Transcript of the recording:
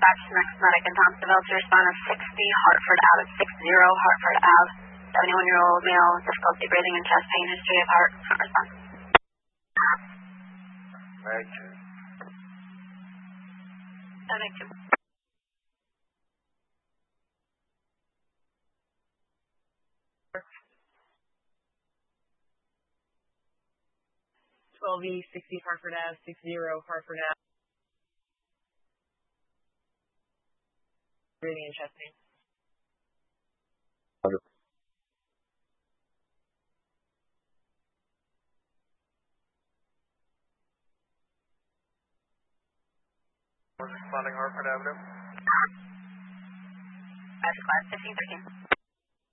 dispatch next medic in Thompsonville to respond to 60 Hartford Ave, 60 Hartford Ave, 71-year-old male, difficulty breathing and chest pain, history of heart, not response. Mag 2. Mag 2. 12E, 60 Hartford Ave, 60 Hartford Ave. Breathing and chest pain. Responding Hartford Avenue. Class 1513.